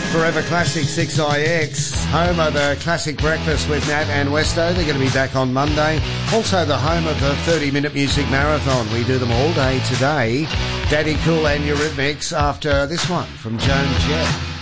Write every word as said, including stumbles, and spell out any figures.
Forever Classic six I X, home of the Classic Breakfast with Nat and Westo. They're going to be back on Monday. Also the home of the thirty minute music marathon. We do them all day today. Daddy Cool and Eurythmics after this one from Joan Jett.